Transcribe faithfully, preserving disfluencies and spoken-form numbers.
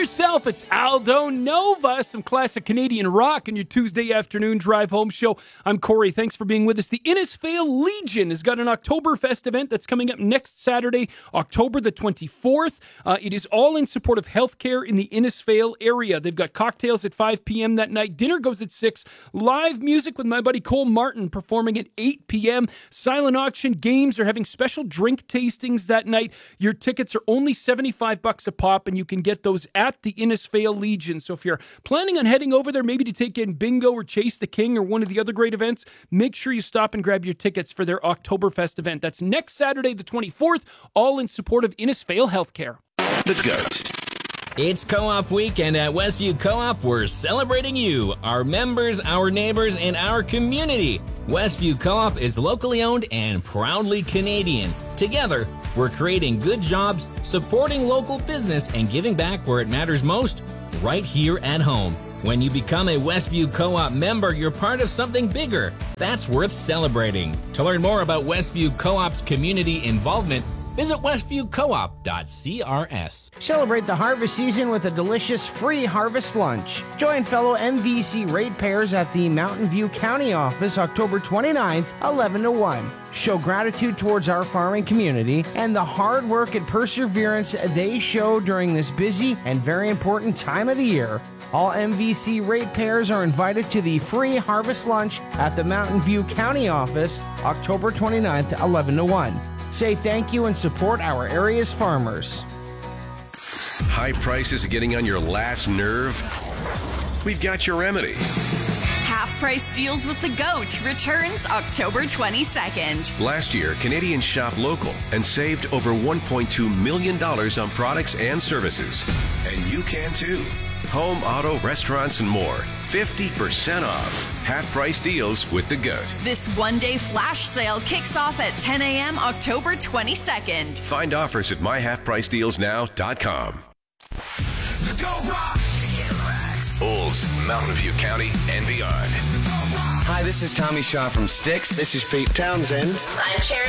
yourself. It's Aldo Nova, some classic Canadian rock in your Tuesday afternoon drive home show. I'm Corey. Thanks for being with us. The Innisfail Legion has got an Oktoberfest event that's coming up next Saturday, October the twenty-fourth. Uh, it is all in support of healthcare in the Innisfail area. They've got cocktails at five p.m. that night. Dinner goes at six. Live music with my buddy Cole Martin performing at eight p.m. Silent auction games are having special drink tastings that night. Your tickets are only seventy-five bucks a pop, and you can get those at the Innisfail Legion. So if you're planning on heading over there, maybe to take in bingo or Chase the King or one of the other great events, make sure you stop and grab your tickets for their Oktoberfest event. That's next Saturday, the twenty-fourth, all in support of Innisfail Healthcare. The Goat. It's Co-op Weekend at Westview Co-op. We're celebrating you, our members, our neighbors, and our community. Westview Co-op is locally owned and proudly Canadian. Together, we're creating good jobs, supporting local business, and giving back where it matters most, right here at home. When you become a Westview Co-op member, you're part of something bigger. That's worth celebrating. To learn more about Westview Co-op's community involvement, visit westview co op dot c r s. Celebrate the harvest season with a delicious free harvest lunch. Join fellow M V C ratepayers at the Mountain View County office October twenty-ninth, eleven to one. Show gratitude towards our farming community and the hard work and perseverance they show during this busy and very important time of the year. All M V C ratepayers are invited to the free harvest lunch at the Mountain View County office October twenty-ninth, eleven to one. Say thank you and support our area's farmers. High prices are getting on your last nerve? We've got your remedy. Half Price Deals with the Goat returns October twenty-second. Last year, Canadians shopped local and saved over one point two million dollars on products and services. And you can too. Home, auto, restaurants, and more. fifty percent off. Half-price deals with the Goat. This one-day flash sale kicks off at ten a.m. October twenty-second. Find offers at my half price deals now dot com. Olds, Mountain View County, and beyond. Hi, this is Tommy Shaw from Styx. This is Pete Townsend. I'm Sharon